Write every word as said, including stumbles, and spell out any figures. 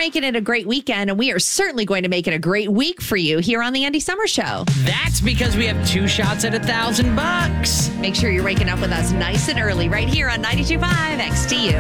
making it a great weekend, and we are certainly going to make it a great week for you here on the Andy Summer Show. That's because we have two shots at a thousand bucks. Make sure you're waking up with us nice and early right here on ninety-two point five X T U.